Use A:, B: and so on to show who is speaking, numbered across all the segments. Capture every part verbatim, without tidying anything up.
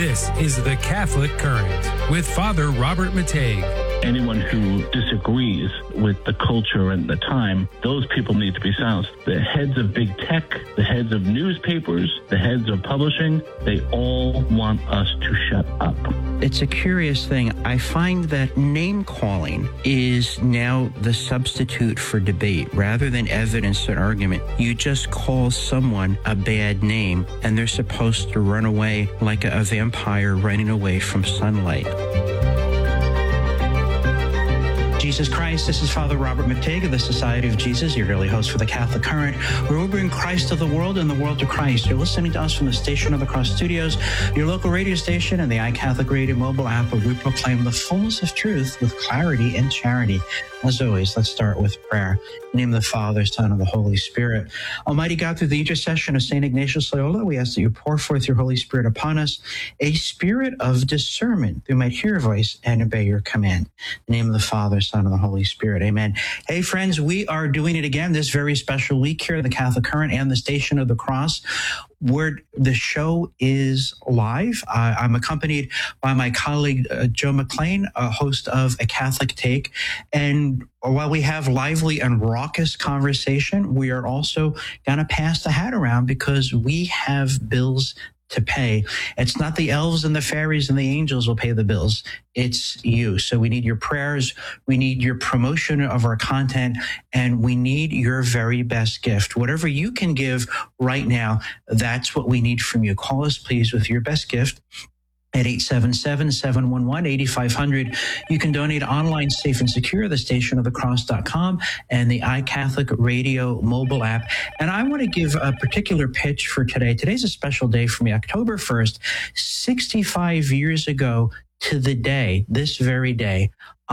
A: This is The Catholic Current with Father Robert Matej.
B: Anyone who disagrees with the culture and the time, those people need to be silenced. The heads of big tech, the heads of newspapers, the heads of publishing, they all want us to shut up.
C: It's a curious thing. I find that name calling is now the substitute for debate. Rather than evidence and argument, you just call someone a bad name and they're supposed to run away like a vampire running away from sunlight. Jesus Christ, this is Father Robert Matej of the Society of Jesus, your daily host for the Catholic Current, where we bring Christ to the world and the world to Christ. You're listening to us from the Station of the Cross Studios, your local radio station, and the iCatholic Radio mobile app, where we proclaim the fullness of truth with clarity and charity. As always, let's start with prayer. In the name of the Father, Son, and the Holy Spirit. Almighty God, through the intercession of Saint Ignatius Loyola, we ask that you pour forth your Holy Spirit upon us, a spirit of discernment, that we might hear your voice and obey your command. In the name of the Father, Son, and the Holy Spirit. Amen. Hey, friends, we are doing it again this very special week here at the Catholic Current and the Station of the Cross, where the show is live. Uh, I'm accompanied by my colleague, uh, Joe McLean, a host of A Catholic Take. And while we have lively and raucous conversation, we are also going to pass the hat around because we have bills to pay. It's not the elves and the fairies and the angels will pay the bills. It's you. So we need your prayers. We need your promotion of our content, and we need your very best gift. Whatever you can give right now, that's what we need from you. Call us, please, with your best gift at eight seven seven, seven one one, eight five zero zero. You can donate online, safe and secure, the station of the cross dot com and the iCatholic Radio mobile app. And I want to give a particular pitch for today. Today's a special day for me. October first, sixty-five years ago to the day, this very day,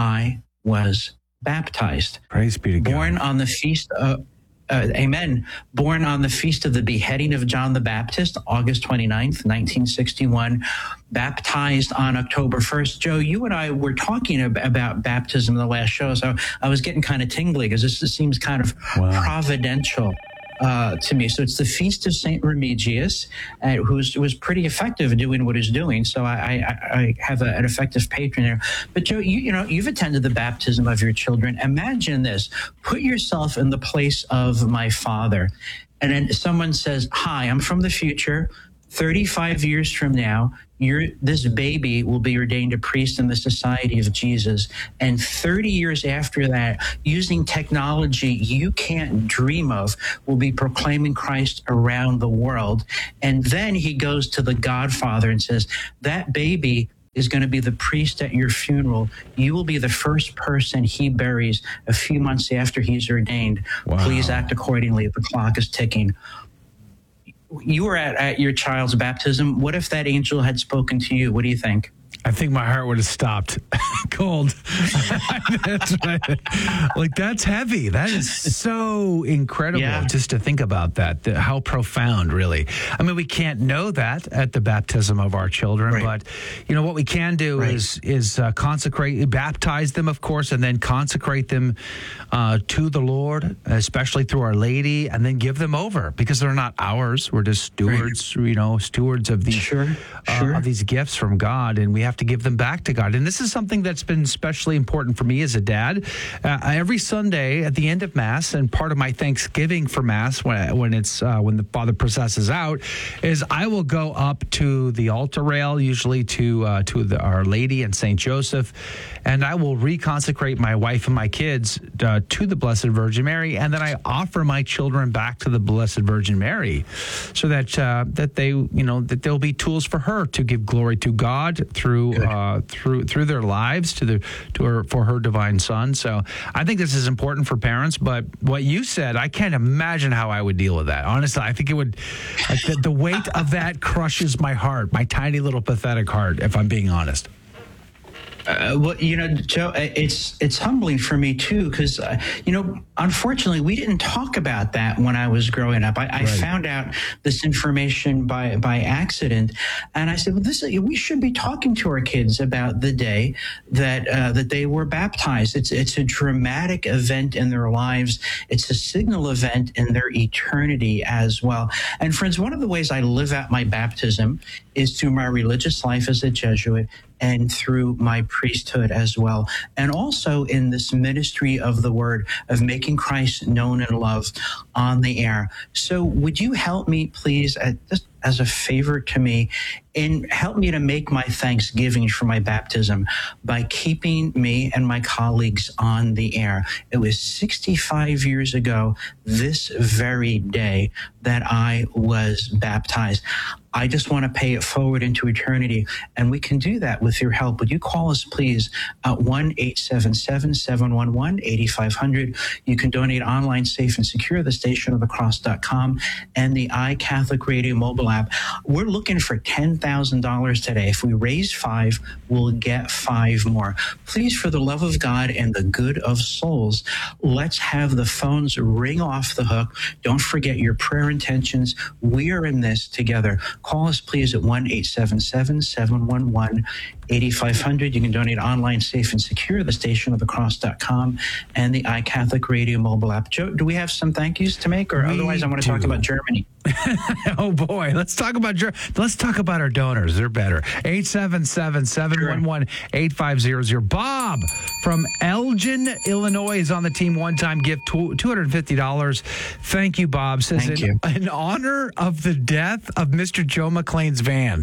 C: I was baptized.
D: Praise be to God.
C: Born on the feast of... Uh, amen. Born on the feast of the beheading of John the Baptist, August twenty-ninth, nineteen sixty-one, baptized on October first. Joe, you and I were talking ab- about baptism in the last show, so I was getting kind of tingly because this seems kind of wow. providential uh, to me. So it's the feast of Saint Remigius, uh, who's, who was pretty effective in doing what he's doing. So I, I, I have a, an effective patron there. But Joe, you, you know, you've attended the baptism of your children. Imagine this. Put yourself in the place of my father. And then someone says, hi, I'm from the future. thirty-five years from now, you're, this baby will be ordained a priest in the Society of Jesus. And thirty years after that, using technology you can't dream of, will be proclaiming Christ around the world. And then he goes to the Godfather and says, that baby is going to be the priest at your funeral. You will be the first person he buries a few months after he's ordained. Wow. Please act accordingly. The clock is ticking. You were at, at your child's baptism. What if that angel had spoken to you? What do you think?
D: I think my heart would have stopped cold. That's right. Like, that's heavy. That is so incredible yeah. just to think about that, the, how profound, really. I mean, we can't know that at the baptism of our children, right. but, you know, what we can do right. is is uh, consecrate, baptize them, of course, and then consecrate them uh, to the Lord, especially through Our Lady, and then give them over because they're not ours. We're just stewards, right. you know, stewards of these,
C: sure.
D: Uh,
C: Sure.
D: of these gifts from God, and we have to give them back to God. And this is something that's been especially important for me as a dad. Uh, every Sunday at the end of Mass, and part of my Thanksgiving for Mass when when it's uh, when the Father processes out, is I will go up to the altar rail, usually to uh, to the, Our Lady and Saint Joseph, and I will reconsecrate my wife and my kids uh, to the Blessed Virgin Mary, and then I offer my children back to the Blessed Virgin Mary, so that uh, that they you know that they'll be tools for her to give glory to God through uh, through through their lives to the to her for her divine Son. So I think this is important for parents. But what you said, I can't imagine how I would deal with that. Honestly, I think it would. Like the, the weight of that crushes my heart, my tiny little pathetic heart. If I'm being honest.
C: Uh, well, you know, Joe, it's it's humbling for me too, because uh, you know, unfortunately, we didn't talk about that when I was growing up. I, I right. found out this information by by accident, and I said, "Well, this we should be talking to our kids about the day that uh, that they were baptized. It's it's a dramatic event in their lives. It's a signal event in their eternity as well." And friends, one of the ways I live out my baptism is through my religious life as a Jesuit, and through my priesthood as well. And also in this ministry of the word, of making Christ known and loved on the air. So would you help me, please, at, just as a favor to me, and help me to make my thanksgiving for my baptism by keeping me and my colleagues on the air. It was sixty-five years ago this very day that I was baptized. I just want to pay it forward into eternity, and we can do that with your help. Would you call us, please, at one eight seven seven, seven one one, eight five zero zero. You can donate online, safe and secure, the station of the cross dot com and the iCatholic Radio mobile app. We're looking for ten thousand dollars today. If we raise five, we'll get five more. Please, for the love of God and the good of souls, let's have the phones ring off the hook. Don't forget your prayer intentions. We are in this together. Call us, please, at one eight seven seven, seven one one, eight five zero zero. You can donate online, safe and secure, the station of the cross dot com and the iCatholic Radio mobile app. Joe, do we have some thank yous to make, or
D: we
C: otherwise I want to
D: do.
C: talk about Germany?
D: Oh boy, let's talk about Ger- let's talk about our donors. They're better. eight seven seven, seven one one, eight five zero zero. Bob from Elgin, Illinois is on the team. One-time gift, two hundred fifty dollars. Thank you, Bob. Says
C: Thank
D: in,
C: you.
D: in honor of the death of Mister Joe McLean's van.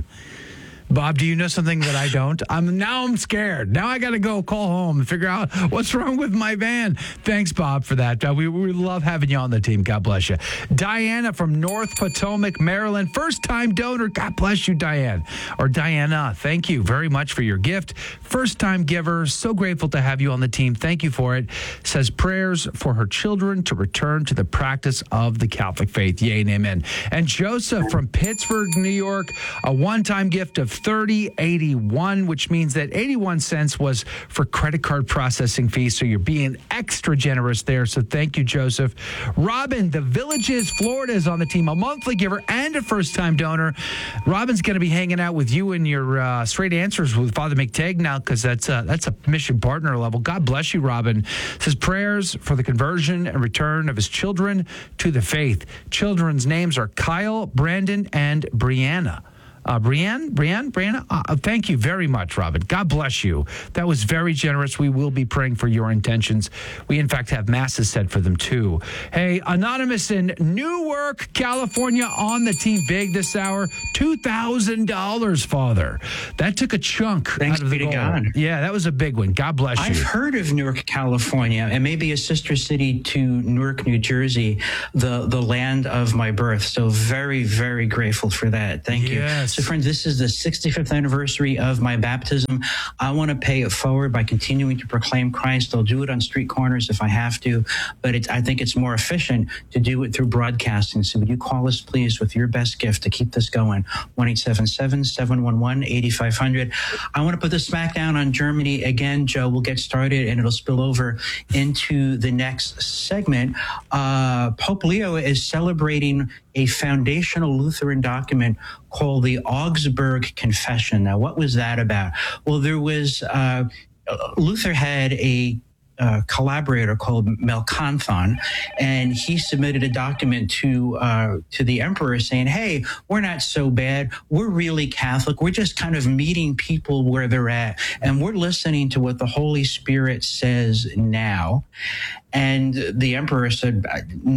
D: Bob, do you know something that I don't? I'm now I'm scared. Now I got to go call home and figure out what's wrong with my van. Thanks, Bob, for that. Uh, we, we love having you on the team. God bless you. Diana from North Potomac, Maryland. First-time donor. God bless you, Diane. Or Diana, thank you very much for your gift. First-time giver. So grateful to have you on the team. Thank you for it. Says prayers for her children to return to the practice of the Catholic faith. Yay and amen. And Joseph from Pittsburgh, New York. A one-time gift of thirty eighty-one, which means that eighty-one cents was for credit card processing fees. So you're being extra generous there. So thank you, Joseph. Robin, the Villages, Florida is on the team, a monthly giver and a first-time donor. Robin's going to be hanging out with you and your uh, straight answers with Father McTagg now, because that's a, that's a mission partner level. God bless you, Robin. Says prayers for the conversion and return of his children to the faith. Children's names are Kyle, Brandon, and Brianna. Uh, Brianne, Brianne, Brianna, uh, thank you very much, Robin. God bless you. That was very generous. We will be praying for your intentions. We, in fact, have masses set for them, too. Hey, Anonymous in Newark, California, on the team big this hour. two thousand dollars, Father. That took a chunk
C: Thanks
D: out of the
C: be to
D: goal.
C: God.
D: Yeah, that was a big one. God bless you.
C: I've heard of Newark, California, and maybe a sister city to Newark, New Jersey, the, the land of my birth. So very, very grateful for that. Thank you.
D: Yes.
C: So, friends, this is the sixty-fifth anniversary of my baptism. I want to pay it forward by continuing to proclaim Christ. I'll do it on street corners if I have to, but it's, I think it's more efficient to do it through broadcasting. So would you call us, please, with your best gift to keep this going? one eight seven seven, seven one one, eight five zero zero. I want to put the smackdown on Germany again, Joe. We'll get started, and it'll spill over into the next segment. Uh, Pope Leo is celebrating a foundational Lutheran document called the Augsburg Confession. Now, what was that about? Well, there was, uh, Luther had a uh, collaborator called Melanchthon, and he submitted a document to uh, to the emperor saying, hey, we're not so bad. We're really Catholic. We're just kind of meeting people where they're at, and we're listening to what the Holy Spirit says now. And the emperor said,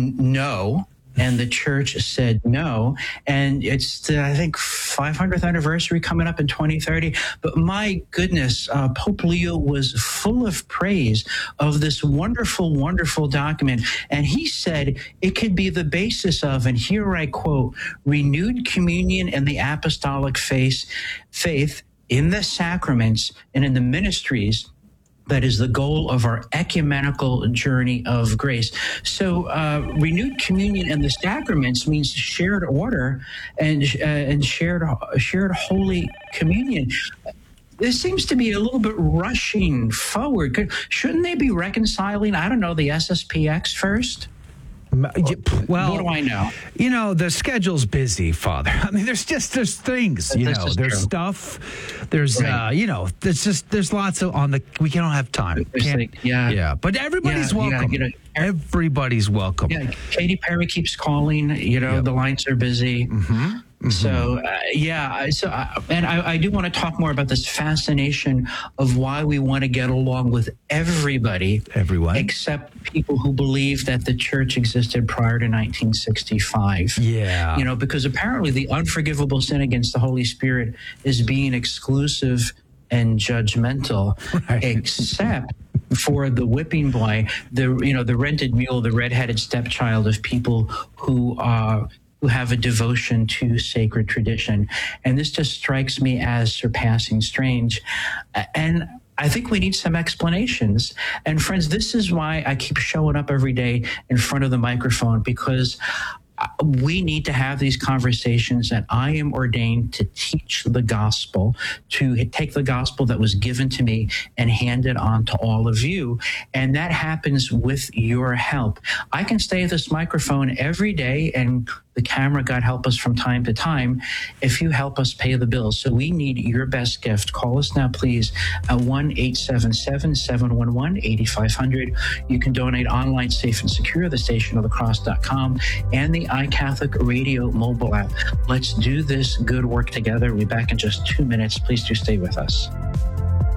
C: no. And the church said no. And it's, the, I think, five hundredth anniversary coming up in twenty thirty. But my goodness, uh, Pope Leo was full of praise of this wonderful, wonderful document. And he said it could be the basis of, and here I quote, renewed communion in the apostolic faith, faith in the sacraments and in the ministries. That is the goal of our ecumenical journey of grace. So uh, renewed communion and the sacraments means shared order and uh, and shared shared holy communion. this seems to be a little bit rushing forward. Could, shouldn't they be reconciling, I don't know, the S S P X first?
D: Well,
C: what do I know?
D: You know, the schedule's busy, Father. I mean, there's just there's things. You
C: This
D: know,
C: is
D: there's
C: true.
D: stuff. There's
C: Right.
D: uh, you know, there's just there's lots of on the. We don't have time.
C: There's
D: Can't-
C: like- yeah.
D: yeah. But everybody's
C: Yeah, you gotta
D: welcome.
C: get a-
D: Everybody's welcome.
C: Yeah, Katy Perry keeps calling. You know,
D: Yep.
C: the lines are busy.
D: Mm-hmm.
C: So uh, yeah, I- so uh, and I, I do want to talk more about this fascination of why we want to get along with everybody,
D: Everyone.
C: except people who believe that the church existed prior to nineteen sixty-five.
D: Yeah.
C: You know, because apparently the unforgivable sin against the Holy Spirit is being exclusive and judgmental,
D: Right.
C: except for the whipping boy, the you know the rented mule, the redheaded stepchild of people who are. who have a devotion to sacred tradition. And this just strikes me as surpassing strange. And I think we need some explanations. And friends, this is why I keep showing up every day in front of the microphone, because we need to have these conversations, and I am ordained to teach the gospel, to take the gospel that was given to me and hand it on to all of you. And that happens with your help. I can stay at this microphone every day, and the camera, God help us, from time to time, if you help us pay the bills. So we need your best gift. Call us now, please, at one eight seven seven, seven one one, eight five zero zero. You can donate online, safe and secure, the station of the cross dot com and the iCatholic Radio mobile app. Let's do this good work together. We'll be back in just two minutes. Please do stay with us.